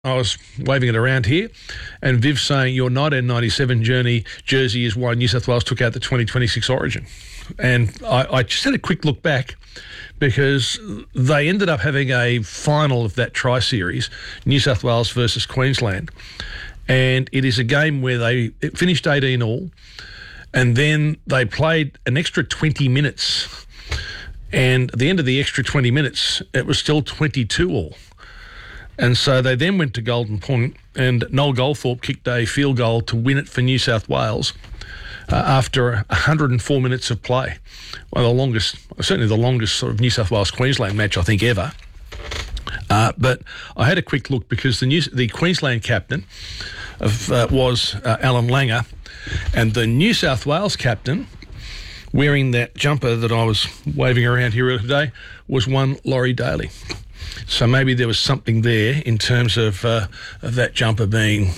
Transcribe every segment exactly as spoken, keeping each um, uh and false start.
I was waving it around here, and Viv saying your nineteen ninety-seven journey jersey is why New South Wales took out the twenty twenty-six Origin. And I, I just had a quick look back because they ended up having a final of that tri-series, New South Wales versus Queensland. And it is a game where they it finished eighteen all, and then they played an extra twenty minutes. And at the end of the extra twenty minutes, it was still twenty-two all. And so they then went to Golden Point, and Noel Goldthorpe kicked a field goal to win it for New South Wales uh, after one hundred four minutes of play. One of the longest, certainly the longest sort of New South Wales-Queensland match, I think, ever. Uh, but I had a quick look because the New, the Queensland captain of, uh, was uh, Alan Langer, and the New South Wales captain, wearing that jumper that I was waving around here earlier today, was one Laurie Daly. So maybe there was something there in terms of, uh, of that jumper being,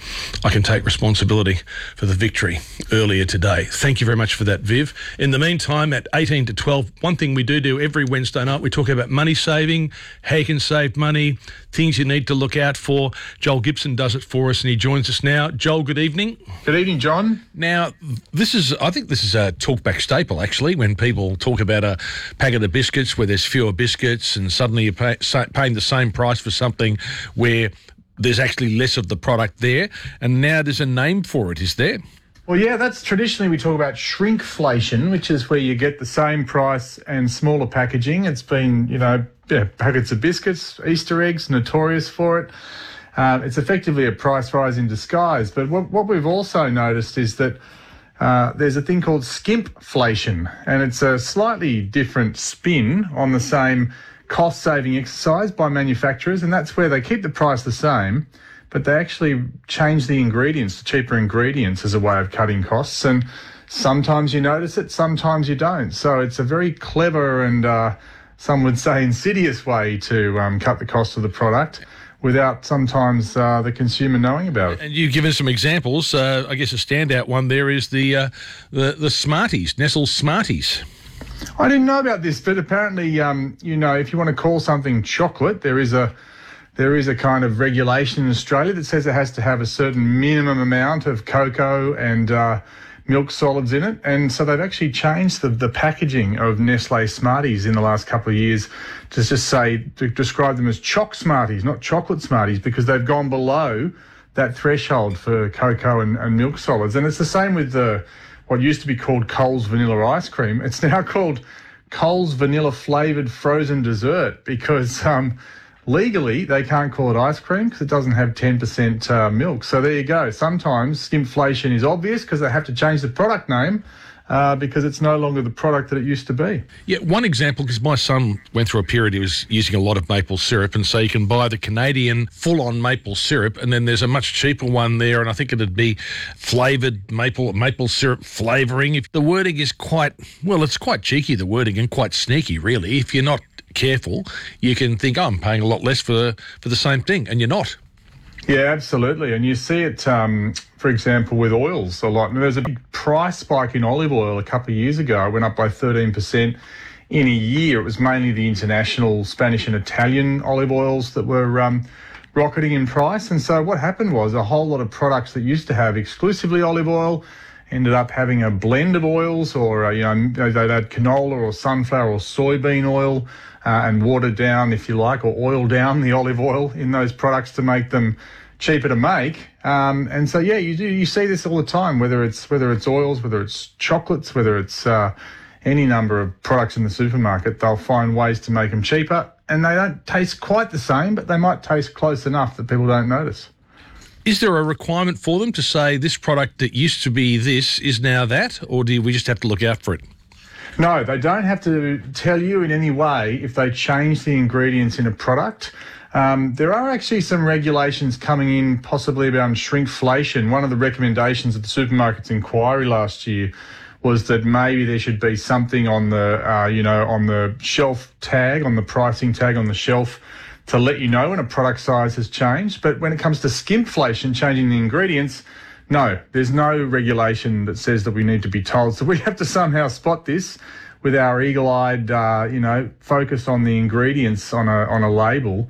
I can take responsibility for the victory earlier today. Thank you very much for that, Viv. In the meantime, at eighteen to twelve, one thing we do do every Wednesday night, we talk about money saving, how you can save money, things you need to look out for. Joel Gibson does it for us, and he joins us now. Joel, good evening. Good evening, John. Now, this is, I think this is a talkback staple, actually, when people talk about a packet of biscuits where there's fewer biscuits and suddenly you're pay, paying the same price for something where there's actually less of the product there, and now there's a name for it, is there? Well, yeah, that's traditionally we talk about shrinkflation, which is where you get the same price and smaller packaging. It's been, you know, yeah, packets of biscuits, Easter eggs, notorious for it. Uh, it's effectively a price rise in disguise. But what, what we've also noticed is that uh, there's a thing called skimpflation, and it's a slightly different spin on the same cost-saving exercise by manufacturers, and that's where they keep the price the same, but they actually change the ingredients to cheaper ingredients as a way of cutting costs. And sometimes you notice it, sometimes you don't. So it's a very clever and uh, some would say insidious way to um, cut the cost of the product without sometimes uh, the consumer knowing about it. And you've given some examples. Uh, I guess a standout one there is the uh, the, the Smarties, Nestle Smarties. I didn't know about this, but apparently, um, you know, if you want to call something chocolate, there is a there is a kind of regulation in Australia that says it has to have a certain minimum amount of cocoa and uh, milk solids in it. And so they've actually changed the, the packaging of Nestle Smarties in the last couple of years to just say, to describe them as choc Smarties, not chocolate Smarties, because they've gone below that threshold for cocoa and, and milk solids. And it's the same with the what used to be called Coles Vanilla Ice Cream. It's now called Coles Vanilla Flavoured Frozen Dessert because um, legally they can't call it ice cream because it doesn't have ten percent uh, milk. So there you go. Sometimes skimpflation is obvious because they have to change the product name uh, because it's no longer the product that it used to be. Yeah, one example, because my son went through a period he was using a lot of maple syrup, and so you can buy the Canadian full-on maple syrup, and then there's a much cheaper one there, and I think it'd be flavoured maple maple syrup flavouring. If the wording is quite, well, it's quite cheeky, the wording, and quite sneaky, really. If you're not careful, you can think, oh, I'm paying a lot less for for the same thing, and you're not. Yeah, absolutely. And you see it, um, for example, with oils a lot. There's a big price spike in olive oil a couple of years ago. It went up by thirteen percent in a year. It was mainly the international Spanish and Italian olive oils that were um, rocketing in price. And so what happened was a whole lot of products that used to have exclusively olive oil ended up having a blend of oils, or, uh, you know, they'd add canola or sunflower or soybean oil uh, and water down, if you like, or oil down the olive oil in those products to make them cheaper to make. Um, and so, yeah, you do, you see this all the time, whether it's whether it's oils, whether it's chocolates, whether it's uh, any number of products in the supermarket, they'll find ways to make them cheaper. And they don't taste quite the same, but they might taste close enough that people don't notice. Is there a requirement for them to say this product that used to be this is now that, or do we just have to look out for it? No, they don't have to tell you in any way if they change the ingredients in a product. Um, there are actually some regulations coming in possibly about shrinkflation. One of the recommendations of the Supermarkets Inquiry last year was that maybe there should be something on the, uh, you know, on the shelf tag, on the pricing tag on the shelf, to let you know when a product size has changed. But when it comes to skimpflation, changing the ingredients, no, there's no regulation that says that we need to be told. So we have to somehow spot this with our eagle-eyed, uh, you know, focus on the ingredients on a on a label.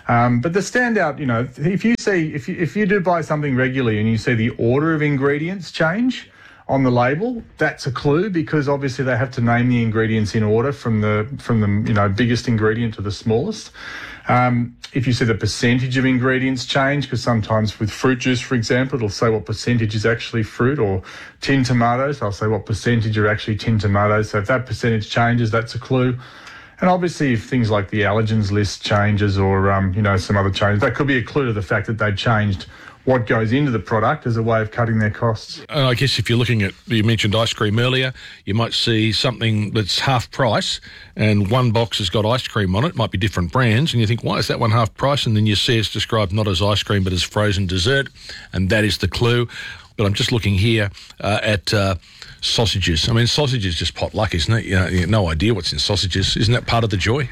Um, but the standout, you know, if you see, if you, if you do buy something regularly and you see the order of ingredients change on the label, that's a clue, because obviously they have to name the ingredients in order from the from the you know biggest ingredient to the smallest. Um, if you see the percentage of ingredients change, because sometimes with fruit juice, for example, it'll say what percentage is actually fruit, or tinned tomatoes, I'll say what percentage are actually tinned tomatoes. So if that percentage changes, that's a clue. And obviously, if things like the allergens list changes, or um, you know some other changes, that could be a clue to the fact that they've changed what goes into the product as a way of cutting their costs. Uh, I guess if you're looking at, you mentioned ice cream earlier, you might see something that's half price and one box has got ice cream on it, might be different brands, and you think, why is that one half price? And then you see it's described not as ice cream but as frozen dessert, and that is the clue. But I'm just looking here uh, at uh, sausages. I mean, sausage is just pot luck, isn't it? You know, you have no idea what's in sausages. Isn't that part of the joy?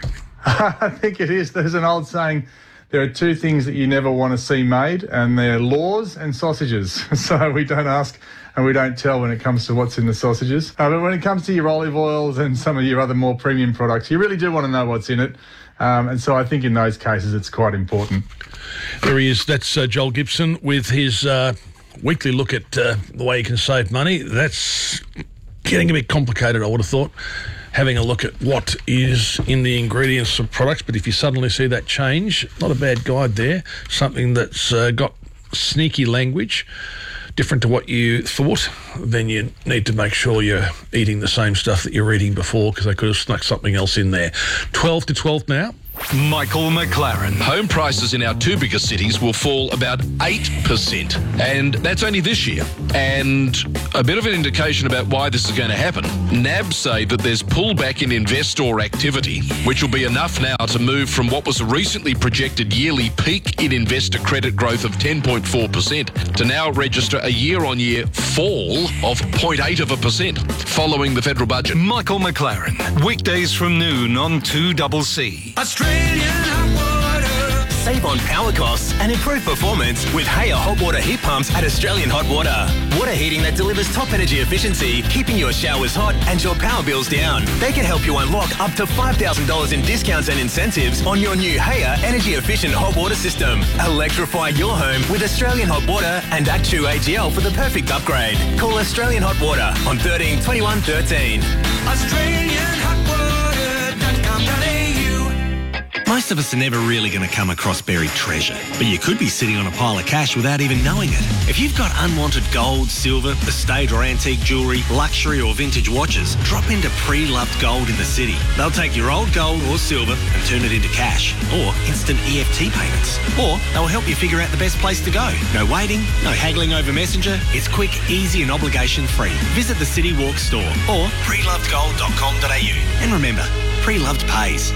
I think it is. There's an old saying, there are two things that you never want to see made, and they're laws and sausages. So we don't ask and we don't tell when it comes to what's in the sausages. Uh, but when it comes to your olive oils and some of your other more premium products, you really do want to know what's in it. Um, and so I think in those cases it's quite important. There he is. That's uh, Joel Gibson with his uh, weekly look at uh, the way you can save money. That's getting a bit complicated, I would have thought, having a look at what is in the ingredients of products. But if you suddenly see that change, not a bad guide there. Something that's uh, got sneaky language, different to what you thought, then you need to make sure you're eating the same stuff that you're eating before, because they could have snuck something else in there. twelve to twelve now. Michael McLaren. Home prices in our two biggest cities will fall about eight percent, and that's only this year. And a bit of an indication about why this is going to happen. N A B say that there's pullback in investor activity, which will be enough now to move from what was a recently projected yearly peak in investor credit growth of ten point four percent to now register a year-on-year fall of zero point eight of a percent following the federal budget. Michael McLaren, weekdays from noon on two C C. Save on power costs and improve performance with Haya hot water heat pumps at Australian Hot Water. Water heating that delivers top energy efficiency, keeping your showers hot and your power bills down. They can help you unlock up to five thousand dollars in discounts and incentives on your new Haya energy efficient hot water system. Electrify your home with Australian Hot Water and Actu A G L for the perfect upgrade. Call Australian Hot Water on thirteen twenty-one thirteen. Australian Hot Water dot com dot a u. Most of us are never really going to come across buried treasure, but you could be sitting on a pile of cash without even knowing it. If you've got unwanted gold, silver, estate or antique jewellery, luxury or vintage watches, drop into Pre-Loved Gold in the city. They'll take your old gold or silver and turn it into cash, or instant E F T payments. Or they'll help you figure out the best place to go. No waiting, no haggling over Messenger. It's quick, easy and obligation-free. Visit the City Walk store or pre loved gold dot com dot a u. And remember, Pre-Loved pays.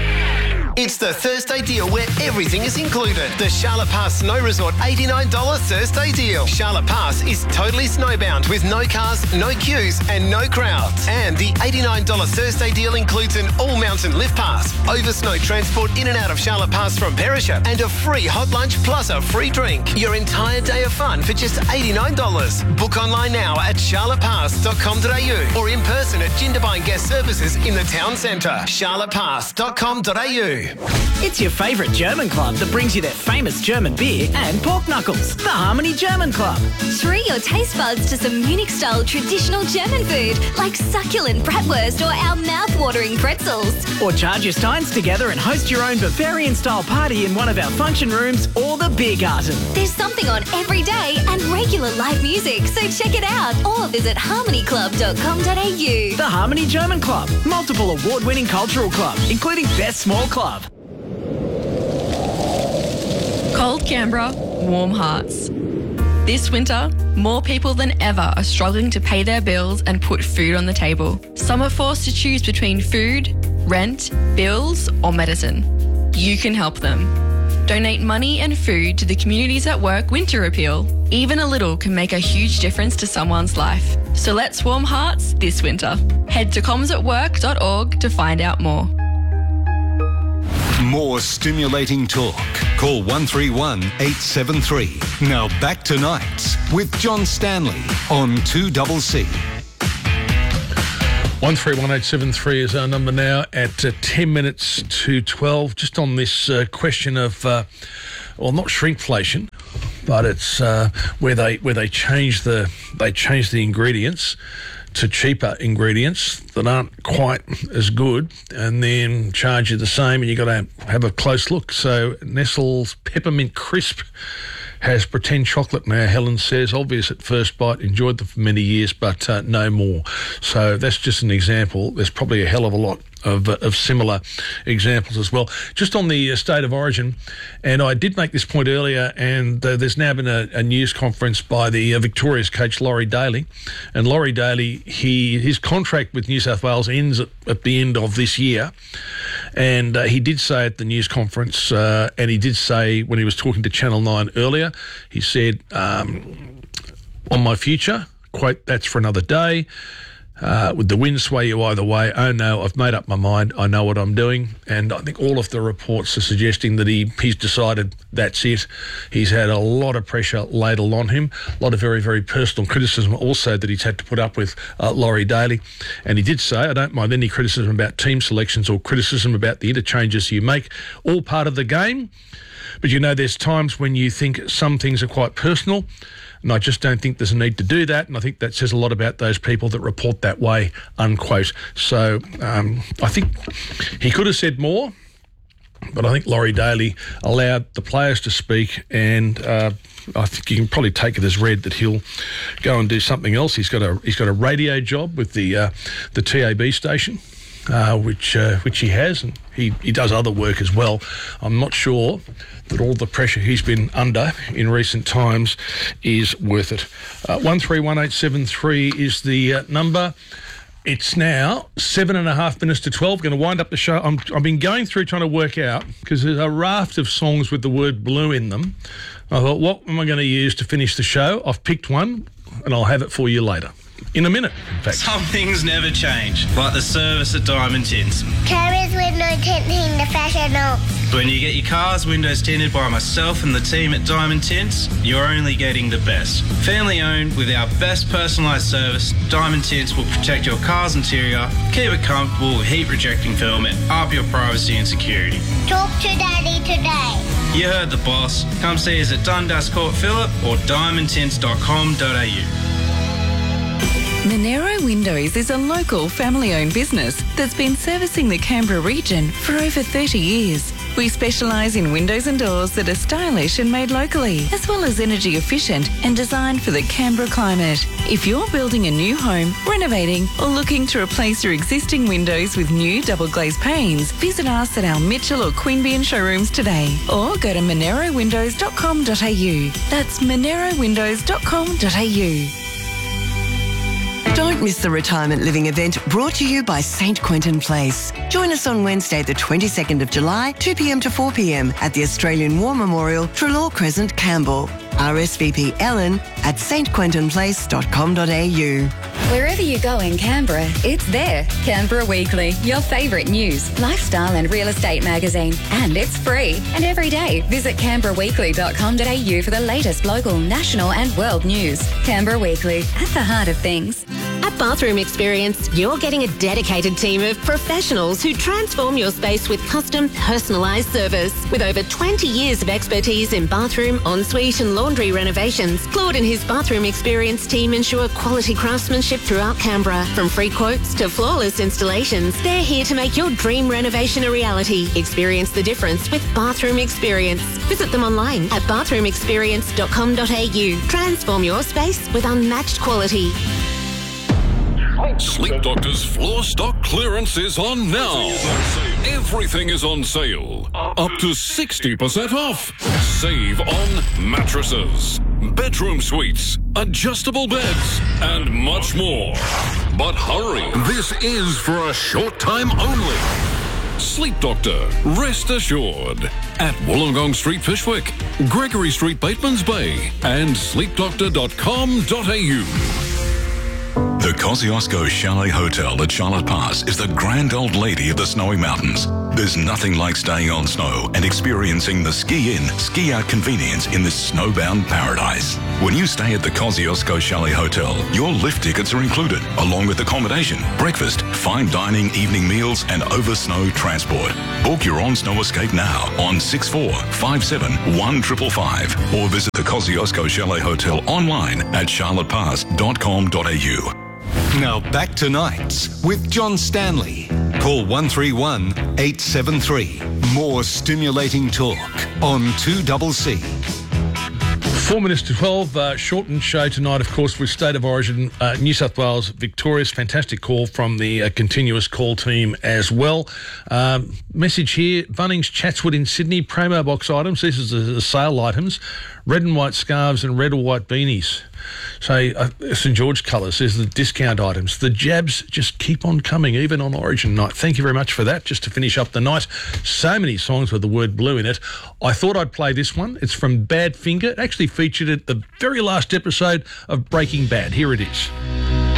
It's the Thursday deal where everything is included. The Charlotte Pass Snow Resort eighty-nine dollars Thursday deal. Charlotte Pass is totally snowbound with no cars, no queues and no crowds. And the eighty-nine dollars Thursday deal includes an all-mountain lift pass, over snow transport in and out of Charlotte Pass from Perisher, and a free hot lunch plus a free drink. Your entire day of fun for just eighty-nine dollars. Book online now at charlotte pass dot com dot a u or in person at Jindabyne Guest Services in the town centre. charlotte pass dot com dot a u. It's your favourite German club that brings you their famous German beer and pork knuckles. The Harmony German Club. Treat your taste buds to some Munich-style traditional German food like succulent bratwurst or our mouth-watering pretzels. Or charge your steins together and host your own Bavarian-style party in one of our function rooms or the beer garden. There's something on every day and regular live music, so check it out or visit harmony club dot com dot a u. The Harmony German Club. Multiple award-winning cultural club, including Best Small Club. Cold Canberra, warm hearts. This winter, more people than ever are struggling to pay their bills and put food on the table. Some are forced to choose between food, rent, bills, or medicine. You can help them. Donate money and food to the Communities at Work Winter Appeal. Even a little can make a huge difference to someone's life. So let's warm hearts this winter. Head to comms at work dot org to find out more. More stimulating talk. Call one three one, eight seven three. Now back to Nights with John Stanley on two C C. one three one eight seven three is our number now at uh, ten minutes to twelve. Just on this uh, question of, uh, well, not shrinkflation, but it's uh, where they where they change the they change the ingredients to cheaper ingredients that aren't quite as good, and then charge you the same, and you've got to have a close look. So Nestle's Peppermint Crisp has pretend chocolate now, Helen says. Obvious at first bite, enjoyed them for many years, but uh, no more. So that's just an example. There's probably a hell of a lot of, uh, of similar examples as well. Just on the uh, state of origin, and I did make this point earlier, and uh, there's now been a, a news conference by the uh, Victorious coach Laurie Daly, and Laurie Daly, he his contract with New South Wales ends at, at the end of this year, and uh, he did say at the news conference, uh, and he did say when he was talking to Channel nine earlier, he said, um, on my future, quote, that's for another day. Uh, would the wind sway you either way? Oh no, I've made up my mind. I know what I'm doing. And I think all of the reports are suggesting that he he's decided that's it. He's had a lot of pressure ladled on him, a lot of very, very personal criticism also that he's had to put up with uh, Laurie Daly. And he did say, I don't mind any criticism about team selections or criticism about the interchanges you make, all part of the game. But, you know, there's times when you think some things are quite personal, and I just don't think there's a need to do that. And I think that says a lot about those people that report that way, unquote. So um, I think he could have said more, but I think Laurie Daly allowed the players to speak, and uh, I think you can probably take it as read that he'll go and do something else. He's got a he's got a radio job with the uh, the T A B station. Uh, which uh, which he has, and he, he does other work as well. I'm not sure that all the pressure he's been under in recent times is worth it. Uh, one three one eight seven three is the uh, number. It's now seven and a half minutes to twelve. Going to wind up the show. I'm, I've been going through trying to work out, because there's a raft of songs with the word blue in them. I thought, what am I going to use to finish the show? I've picked one, and I'll have it for you later. In a minute, in fact. Some things never change, like the service at Diamond Tints. Carers window tinting the fashion. When you get your car's windows tinted by myself and the team at Diamond Tints, you're only getting the best. Family owned, with our best personalised service, Diamond Tints will protect your car's interior, keep it comfortable with heat-rejecting film, and up your privacy and security. Talk to Daddy today. You heard the boss. Come see us at Dundas Court Phillip or diamond tints dot com dot a u. Monero Windows is a local family-owned business that's been servicing the Canberra region for over thirty years. We specialise in windows and doors that are stylish and made locally, as well as energy efficient and designed for the Canberra climate. If you're building a new home, renovating, or looking to replace your existing windows with new double glazed panes, visit us at our Mitchell or Queanbeyan showrooms today, or go to monero windows dot com dot a u. That's monero windows dot com dot a u. Don't miss the retirement living event brought to you by Saint Quentin Place. Join us on Wednesday the twenty-second of July, two p m to four p m at the Australian War Memorial, Trelaw Crescent, Campbell. R S V P Ellen at s t quentin place dot com dot a u. Wherever you go in Canberra, it's there. Canberra Weekly, your favourite news, lifestyle and real estate magazine. And it's free. And every day, visit canberra weekly dot com dot a u for the latest local, national and world news. Canberra Weekly, at the heart of things. At Bathroom Experience, you're getting a dedicated team of professionals who transform your space with custom, personalised service. With over twenty years of expertise in bathroom, ensuite and laundry renovations, Claude and his Bathroom Experience team ensure quality craftsmanship throughout Canberra. From free quotes to flawless installations, they're here to make your dream renovation a reality. Experience the difference with Bathroom Experience. Visit them online at bathroom experience dot com dot a u. Transform your space with unmatched quality. Sleep Doctor's floor stock clearance is on now. Everything is on sale. Up to sixty percent off. Save on mattresses, bedroom suites, adjustable beds, and much more. But hurry, this is for a short time only. Sleep Doctor, rest assured. At Wollongong Street, Fishwick, Gregory Street, Batemans Bay, and sleep doctor dot com dot a u. The Kosciuszko Chalet Hotel at Charlotte Pass is the grand old lady of the Snowy Mountains. There's nothing like staying on snow and experiencing the ski in, ski out convenience in this snowbound paradise. When you stay at the Kosciuszko Chalet Hotel, your lift tickets are included, along with accommodation, breakfast, fine dining, evening meals, and over snow transport. Book your on snow escape now on six four five seven one five five five or visit the Kosciuszko Chalet Hotel online at charlotte pass dot com dot a u. Now back to Nights with John Stanley. Call one three one eight seven three. More stimulating talk on two C C. Four minutes to twelve, uh, shortened show tonight, of course, with State of Origin, uh, New South Wales victorious. Fantastic call from the uh, continuous call team as well. Um, message here, Bunnings Chatswood in Sydney, promo box items. This is the, the sale items. Red and white scarves and red or white beanies. So uh, St George colours, there's the discount items. The jabs just keep on coming, even on Origin night. Thank you very much for that, just to finish up the night. So many songs with the word blue in it. I thought I'd play this one. It's from Badfinger. It actually featured at the very last episode of Breaking Bad. Here it is.